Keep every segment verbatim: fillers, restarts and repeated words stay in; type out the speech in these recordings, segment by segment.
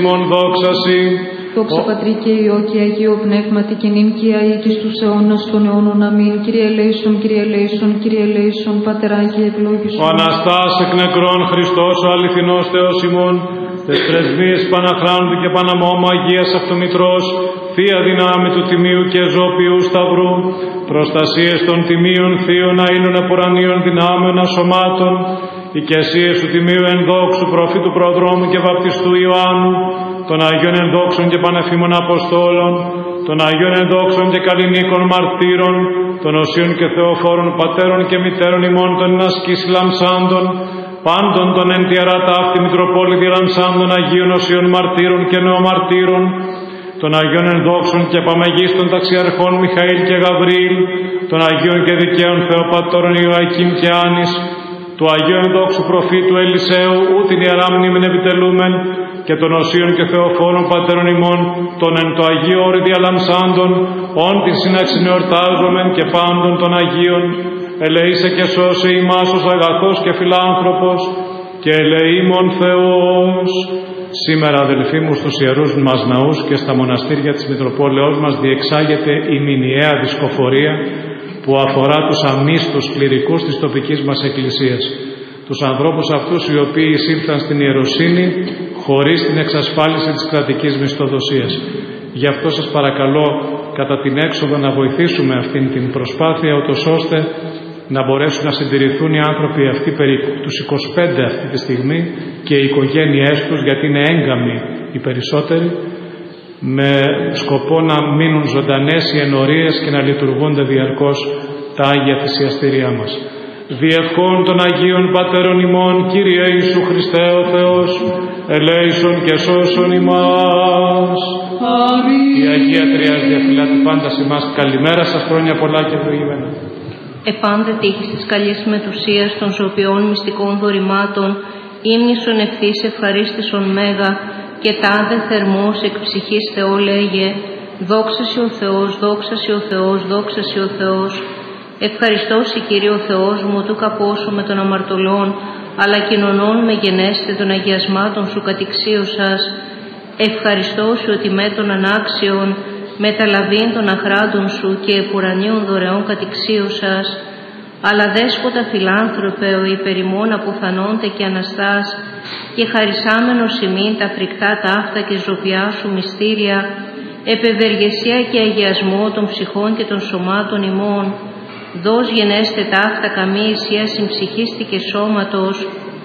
Μον δόξαση. Δόξα Πατρί και Υιό και Αγίο Πνεύματι και νυν και αεί και στους αιώνας των αιώνων. Αμήν. Κύριε ελέησον, Κύριε ελέησον, Κύριε ελέησον, Πατεράκη ευλόγησον. Ο Αναστάς εκ νεκρών Χριστός, ο αληθινός Θεός ημών, τες πρεσβείες Παναχράντου και Παναμόμου Αγίας Αυτομητρός, Θεία δυνάμει του Τιμίου και Ζώπιου Σταυρού, προστασίες των Τιμίων Θείων Αΐνων Επουρανίων δυνάμεων ασωμάτων, οικεσίες του Τιμίου ενδόξου προφήτου Προδρόμου και Βαπτιστού Ιωάννου, των Αγίων ενδόξων και πανεφήμων Αποστόλων, των Αγίων ενδόξων και καλλινίκων μαρτύρων, των οσίων και θεοφόρων πατέρων και μητέρων ημών των ενασκής λαμψάντων, πάντων των εν τη αράτα αυτή Μητροπόλητη λαμψάντων Αγίων οσίων μαρτύρων και νεομαρτύρων, των Αγίων ενδόξων και επαμεγίστων ταξιαρχών Μιχαήλ και Γαβρίλ, των Αγίων και δικαίων Θεοπατώρων Ιωακήμ και Άνης, του Αγίου ενδόξου προφήτου Ελισαίου, ούτιν ιερά μνήμην επιτελούμεν, και των οσίων και θεοφόρων πατέρων ημών, των εν το Αγίο όρη διαλαμψάντων, όν την σύναξιν εορτάζομεν και πάντων των Αγίων, ελεήσε και σώσε ημάς ως αγαθός και φιλάνθρωπος, και ελεήμων Θεός. Σήμερα, αδελφοί μου, στους ιερούς μας ναούς και στα μοναστήρια της Μητροπόλεως μας διεξάγεται η μηνιαία δισκοφορία που αφορά τους αμίστους κληρικούς της τοπικής μας εκκλησίας. Τους ανθρώπους αυτούς οι οποίοι εισήλθαν στην ιεροσύνη χωρίς την εξασφάλιση της κρατικής μισθοδοσίας. Γι' αυτό σας παρακαλώ κατά την έξοδο να βοηθήσουμε αυτήν την προσπάθεια, ούτως ώστε να μπορέσουν να συντηρηθούν οι άνθρωποι αυτοί, περί τους είκοσι πέντε αυτή τη στιγμή, και οι οικογένειές τους, γιατί είναι έγκαμοι οι περισσότεροι, με σκοπό να μείνουν ζωντανές οι ενορίες και να λειτουργούνται διαρκώς τα Άγια θυσιαστήριά μας. Διευχών των Αγίων Πατέρων ημών, Κύριε Ιησού Χριστέ ο Θεός, ελέησον και σώσον ημάς. Αμήν. Η Αγία Τριάς διαφυλάται πάντα σε εμάς. Καλημέρα σας, χρόνια πολλά και ευλογημένα. Επάντε τύχης της καλής μετουσίας των ζωπιών μυστικών δωρημάτων, ύμνησον ευθύς ευχαρίστησον μέγα, και τάδε θερμός εκ ψυχής Θεό λέγε, δόξασι ο Θεός, δόξασι ο Θεός, δόξασι ο Θεός. Ευχαριστώσι Κύριε ο Θεός μου, του καπώσω με των αμαρτωλών, αλλά κοινωνών με γενέστε των αγιασμάτων σου κατηξίωσας. Ευχαριστώσι ότι με των ανάξιων, μεταλαβήν των αχράντων σου και επουρανίων δωρεών κατηξίωσας. Αλλά δέσποτα φιλάνθρωπε, ο υπερημών αποθανόνται και αναστάς, και χαρισάμενος ημίν τα φρικτά ταύτα και ζωπιά σου μυστήρια, επευεργεσία και αγιασμό των ψυχών και των σωμάτων ημών, δώσ' γενέστε ταύτα καμή ισία συμψυχίστη και σώματος,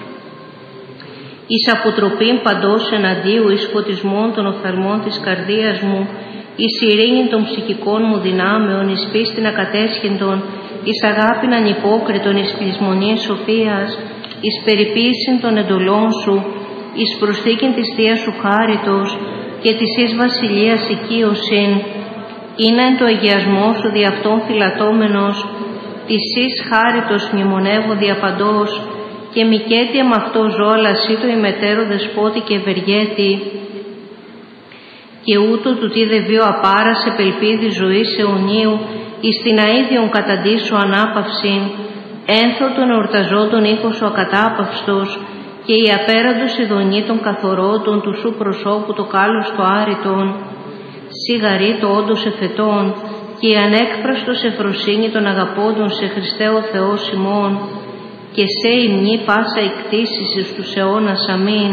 εις αποτροπήν παντός εναντίου εις φωτισμών των οφθαλμών της καρδίας μου, εις ειρήνη των ψυχικών μου δυνάμεων, εις πίστην ακατέσχεντον, εις αγάπην ανυπόκριτον, εις πλεισμονής σοφίας, εις περιποίησιν των εντολών σου, εις προσθήκην της Θείας σου χάριτος και της εις βασιλείας οικείωσιν, είναι εν το αγιασμό σου δι' αυτόν φυλατώμενος, της εις χάριτος μνημονεύω διαπαντός, και μικέτη εμ' αυτό ζω, αλλά σύ το ημετέρω δεσπότη και ευεργέτη, και ούτω του τι δε βίο απάρας επελπίδη ζωής αιωνίου, εις την αΐδιον καταντήσου ανάπαυσιν, ένθω των εορταζόντων ήχος ο ακατάπαυστος, και η απέραντος ειδονή των καθορώτων του σου προσώπου το κάλος το άρρητον, σιγαρή το όντως εφετών, και η ανέκφραστος εφροσύνη των αγαπώντων σε Χριστέ ο Θεός ημών, και σε ημνή πάσα εκτίσεις εις τους αιώνας. Αμήν.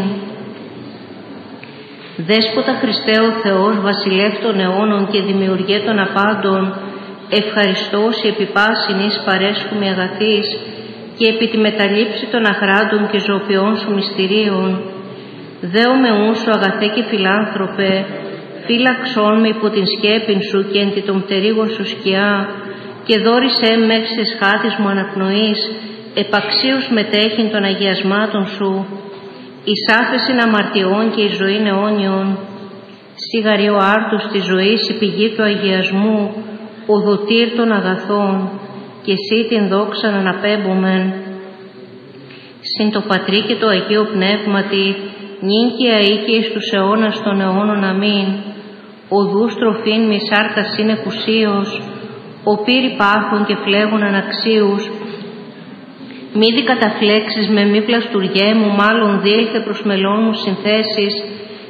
Δέσποτα Χριστέ ο Θεός, βασιλεύ των αιώνων και δημιουργέ των απάντων, ευχαριστώς επί πάσιν εις παρέσχουμη αγαθής, και επί τη μεταλήψη των αχράντων και ζωοποιών σου μυστηρίων. Δέομαι ούν σου αγαθέ και φιλάνθρωπε, φύλαξόν με υπό την σκέπην σου και εν τη των πτερίγων σου σκιά, και δόρισέ με εξ εσχάτης μου αναπνοής, επαξίους μετέχειν των αγιασμάτων σου, εις άφεσιν αμαρτιών και εις ζωήν αιώνιον. Σιγαρή ο άρτους της ζωής η πηγή του αγιασμού, ο δοτήρ των αγαθών, και εσύ την δόξα να αναπέμπομεν. Συν το Πατρί και το Αγίο Πνεύματι, νυν και αεί και εις τους αιώνας των αιώνων. Αμήν. Οδούς τροφήν μη σάρκας είναι κουσίως, ο πύρ υπάρχων και φλέγουν αναξίους. Μη δι καταφλέξεις με μη πλαστουργέ μου, μάλλον δήλθε προς μελών μου συνθέσεις,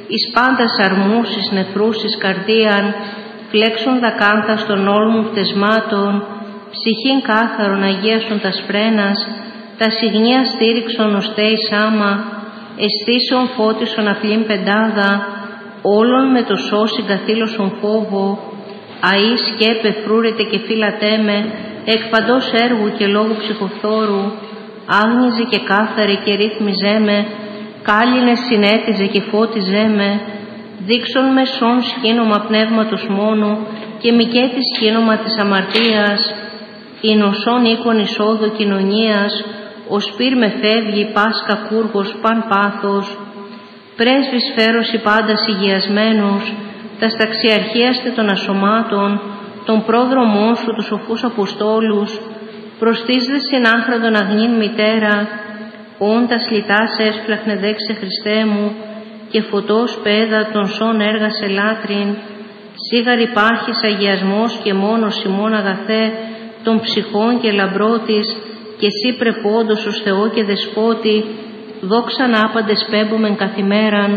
εις πάντας αρμούς, εις νεφρούς, εις καρδίαν, φλέξουν δακάνθας των όλμων πτεσμάτων, ψυχήν κάθαρον αγίασον τας φρένας, τα συγνία στήριξον οστέη άμα, αισθήσεων φώτισον αφλήν πεντάδα, όλων με το σώσι καθήλωσον φόβο, αΐ σκέπε φρούρετε και φύλατέ με, εκ παντός έργου και λόγου ψυχοφθόρου, άγνιζε και κάθαρε και ρύθμιζέ με, κάλυνε συνέτιζε και φώτιζέ με, δείξον με σών σκήνομα πνεύματος μόνο και μικέτη σκήνομα της αμαρτίας, η νοσόν οίκον εισόδου κοινωνίας, ο σπύρ με φεύγει πάσκα κούργος παν πάθος, πρέσβης φέρωση πάντας υγειασμένος, τα σταξιαρχίαστε των ασωμάτων, των πρόδρομών σου τους σοφούς αποστόλους, προστίζδε συνάχραντον αγνήν μητέρα, όντας λιτάς έσπλαχνε δέξε Χριστέ μου, και φωτός πέδα των σών έργασε λάτριν, σίγαρ υπάρχεις αγιασμός και μόνος ημών αγαθέ, των ψυχών και λαμπρότης, και εσύ πρεπόντος ως Θεό και Δεσπότη, δόξαν άπαντες πέμπομεν καθημέραν.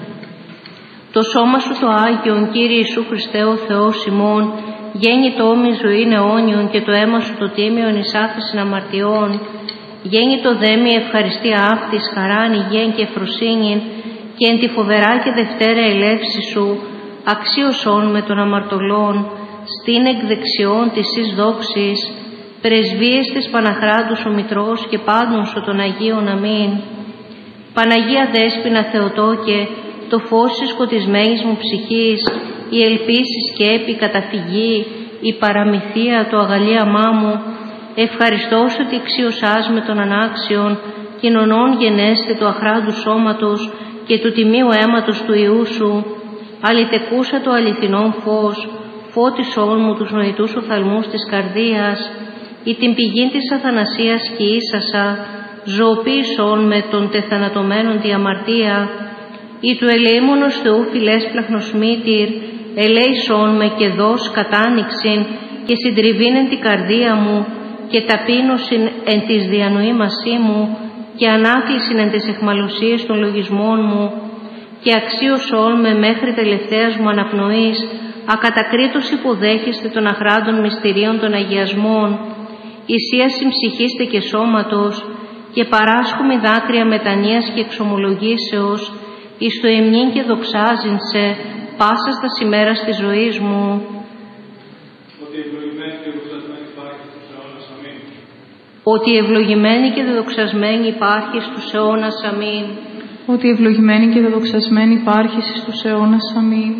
Το σώμα σου το Άγιον, Κύριε Ιησού Χριστέ ο Θεός ημών, γέννη το όμοι ζωήν αιώνιον και το αίμα σου το τίμιον εις άφησιν αμαρτιών, γέννη το δέμι ευχαριστία αύτης, χαράν, υγιέν και εφροσύνην, και εν τη φοβερά και δευτέρα ελεύση σου, αξίωσον με των αμαρτωλών, στην εκδεξιών της εις δόξης, πρεσβείες της Παναχράντους ο Μητρός και πάντων σου των Αγίων. Αμήν. Παναγία Δέσποινα Θεοτόκε, το φως της σκοτισμένης μου ψυχής, η ελπίση σκέπη, καταφυγή, η παραμυθία, το αγαλίαμά μου, ευχαριστώ σου ότι αξίωσάς με των ανάξιων, κοινωνών γενέστε του αχράντου σώματος και του τιμίου αίματος του Ιού σου, αλητεκούσα το αληθινόν φως, φώτισόν μου τους νοητούς οφθαλμούς της καρδίας, ή την πηγή της αθανασίας και ίσασα, ζωοποίησον με τον τεθανατωμένον τη αμαρτία, ή του ελεήμονος Θεού φιλέσπλαχνος μήτηρ, ελέησον με και δώσ' κατάνοιξην και συντριβήν εν την καρδία μου, και ταπείνωσιν εν της διανοήμασή μου, και ανάκλησιν εν της εχμαλωσίας των λογισμών μου, και αξίωσον με μέχρι τελευταίας μου αναπνοής, ακατακρίτως υποδέχεστε των αχράντων μυστηρίων των αγιασμών, ισίαση ψυχήστε και σώματος, και παράσχομη δάκρυα μετανοίας και εξομολογήσεως, εις το εμνήν και δοξάζειν σε πάσα στα ημέρας της ζωής μου. Ότι ευλογημένη και δεδοξασμένη υπάρχει στους αιώνας. Αμήν. Ότι ευλογημένη και δεδοξασμένη υπάρχει στους αιώνας. Αμήν.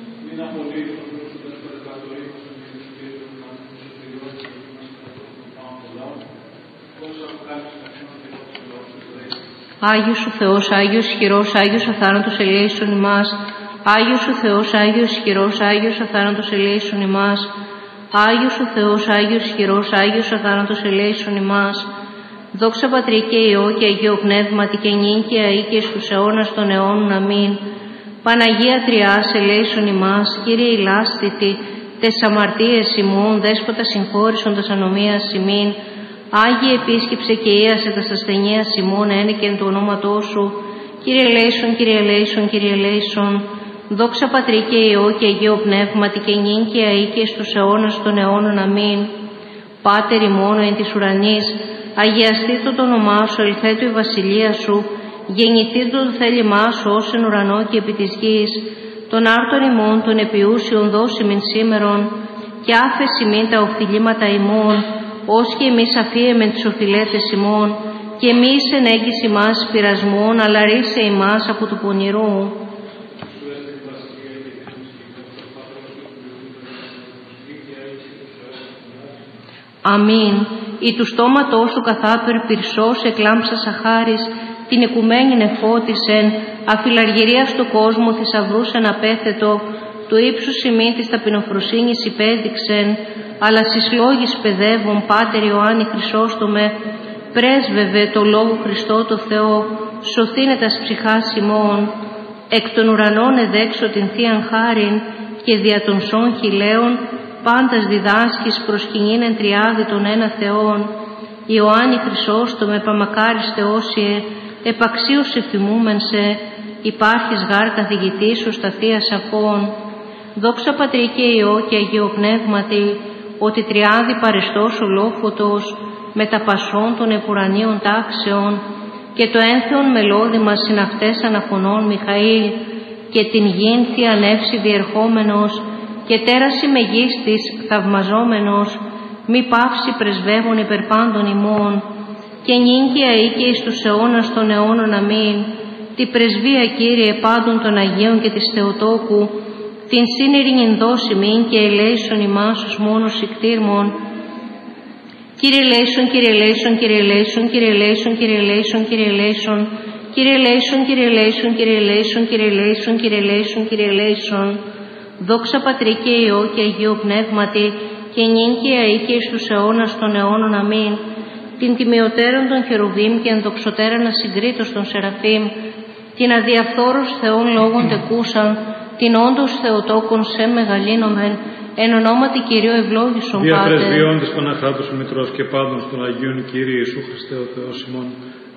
Άγιος ο Θεός, Άγιος ισχυρός, Άγιος αθάνατος ελέησον ημάς. Άγιος ο Θεός, Άγιος ισχυρός, Άγιος αθάνατος ελέησον ημάς. Άγιος ο Θεός, Άγιος ισχυρός, Άγιος αθάνατος ελέησον ημάς. Δόξα Πατρί και Υιό και Αγίο Πνεύματι και νυν και αεί και στους αιώνας των αιώνων. Αμήν. Παναγία Τριάς ελέησον ημάς. Κύριε ηλάστητη, τες αμαρτίες ημών, Δέσποτα συγχώρησον τας ανομίας ημίν. Άγιε επίσκεψε και ίασε τας ασθενείας ημών, ένεκεν του ονόματός σου. Κύριε ελέησον, Κύριε ελέησον, Κύριε ελέησον. Δόξα Πατρί και Υιό και Αγίο Πνεύματι και νυν και αεί και στους αιώνας των αιώνων. Αμήν. Πάτερ ημών εν της ουρανής, αγιαστήτω το όνομά σου, ελθέτω η βασιλεία σου, γεννηθήτω το θέλημά σου ως εν ουρανό και επί της γης. Τον άρτον ημών των επιούσιων δώσιμην σήμερον, και άφεση μην τα οφειλήματα ημών, ως και εμείς αφίεμεν τις οφειλέτες ημών, και εμείς εν έγκυση μας πειρασμών, αλλά ρίσε ημάς από του πονηρού. Αμήν. Ή του στόματός σου καθάπερ πυρσός εκλάμψας αχάρις, την οικουμένην εφώτισεν, αφιλαργυρία στο κόσμο θησαυρούσεν απέθετο, του ύψους ημίν της ταπεινοφροσύνης υπέδειξεν, αλλά σεις λόγης παιδεύων, Πάτερ Ιωάννη Χρυσόστομε, πρέσβευε το Λόγο Χριστό το Θεό, σωθήνε τας ψυχάς ημών, εκ των ουρανών εδέξω την Θείαν Χάριν, και δια των σών χιλέων, πάντας διδάσκεις προσκυνήν εν τριάδι των ένα Θεών. Ιωάννη Χρυσόστομε, παμακάρις Θεόσιε, επαξίως εφημούμεν σε, υπάρχεις γάρ καθηγητής σου στα θεία σαφών. Δόξα Πατρί και Υιό και Αγίο Πνεύματι, ότι τριάδι παρεστός ολόφωτος, με τα πασών των επουρανίων τάξεων, και το ένθεον μελώδημα συναυτές αναφωνών Μιχαήλ, και την γην θεία νεύση διερχόμενος, και τέραση μεγίστης θαυμαζόμενος, μη παύσει πρεσβεύων υπερ πάντων ημών, και νύγκαια ή και εις τους αιώνας των αιώνων αμήν, τη πρεσβεία Κύριε πάντων των Αγίων και της Θεοτόκου, την σύνειρην δώσιμην και ελέησον ημάς ως μόνος ικτήρμων. Κύριε ελέησον, Κύριε ελέησον, Κύριε ελέησον, Κύριε ελέησον, Κύριε ελέησον, Κύριε ελέησον, Κύριε ελέησον, Κύριε ελέησον, Κύριε ελέησον, Κύριε ελέησον, Κύριε ελέησον, Κύριε ελέησον. Δόξα Πατρί και Υιό και Αγίο Πνεύματι, και νύγκαια ή και εις τους αιώνας των αιώνων αμήν, την τιμιωτέρων των χερουβίμ και ενδοξωτέραν ασυγκρίτως των σεραφείμ, την αδιαφθόρους Θεών λόγων τεκούσαν, την όντως Θεοτόκον σε μεγαλύνομεν, εν ονόματι Κυρίου ευλόγησον Πάτερ. Δια πρεσβειών της Παναχράτους Μητρός και πάντων των Αγίων Κύριε Ιησού Χριστέ ο Θεός ημών,